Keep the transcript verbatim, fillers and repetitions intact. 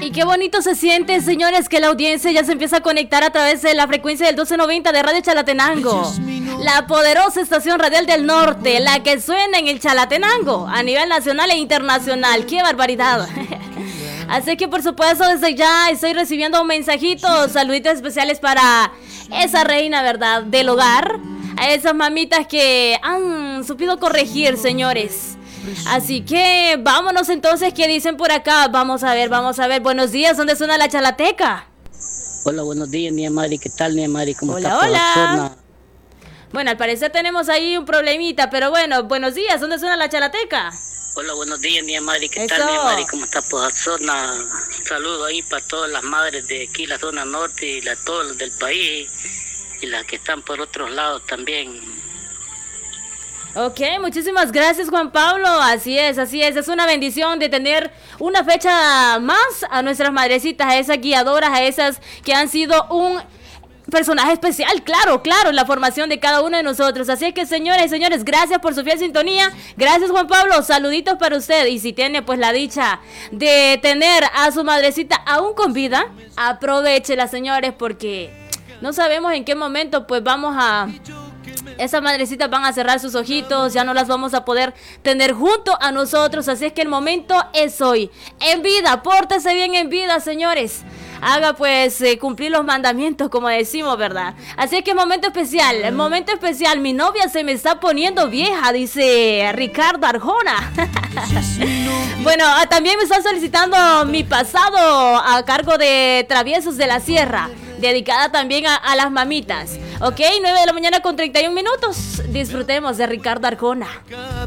Y qué bonito se siente, señores, que la audiencia ya se empieza a conectar a través de la frecuencia del doce noventa de Radio Chalatenango. La poderosa estación radial del norte, la que suena en el Chalatenango a nivel nacional e internacional. ¡Qué barbaridad! Así que por supuesto desde ya estoy recibiendo mensajitos, saluditos especiales para esa reina, ¿verdad?, del hogar. A esas mamitas que han supido corregir, señores. Así que vámonos entonces, ¿qué dicen por acá? Vamos a ver, vamos a ver. Buenos días, ¿dónde suena la chalateca? Hola, buenos días, Nia Mari. ¿Qué tal, Nia Mari? ¿Cómo hola, está? Hola, bueno, al parecer tenemos ahí un problemita, pero bueno, buenos días, ¿dónde suena la chalateca? Hola, buenos días, Nia Mari. ¿Qué Eso. tal, Nia Mari? ¿Cómo está por la zona? Saludos ahí para todas las madres de aquí, la zona norte y la, todas del país y las que están por otros lados también. Ok, muchísimas gracias, Juan Pablo. Así es, así es. Es una bendición de tener una fecha más a nuestras madrecitas, a esas guiadoras, a esas que han sido un personaje especial, claro, claro, en la formación de cada uno de nosotros. Así es que, señoras y señores, gracias por su fiel sintonía. Gracias, Juan Pablo. Saluditos para usted. Y si tiene pues la dicha de tener a su madrecita aún con vida, aprovechela, señores, porque no sabemos en qué momento pues vamos a... Esas madrecitas van a cerrar sus ojitos, ya no las vamos a poder tener junto a nosotros, así es que el momento es hoy. En vida, pórtese bien en vida, señores. Haga pues eh, cumplir los mandamientos, como decimos, ¿verdad? Así es que momento especial, el momento especial. Mi novia se me está poniendo vieja, dice Ricardo Arjona. Bueno, también me están solicitando mi pasado a cargo de Traviesos de la Sierra, dedicada también a, a las mamitas. Ok, nueve de la mañana con treinta y un minutos. Disfrutemos de Ricardo Arjona.